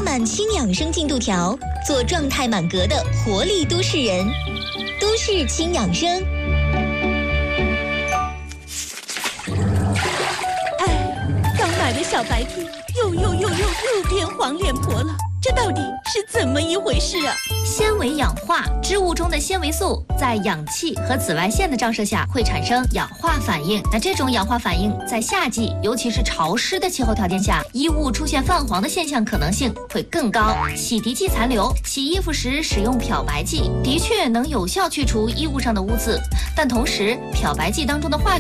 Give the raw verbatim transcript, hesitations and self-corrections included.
满轻养生进度条，做状态满格的活力都市人。都市轻养生。 哎，刚买的小白 T 又又又又又变黄脸婆了，这到底是怎么一回事啊？ 纤维氧化，织物中的纤维素在氧气和紫外线的照射下会产生氧化反应。那这种氧化反应在夏季，尤其是潮湿的气候条件下，衣物出现泛黄的现象可能性会更高。洗涤剂残留，洗衣服时使用漂白剂的确能有效去除衣物上的污渍，但同时漂白剂当中的化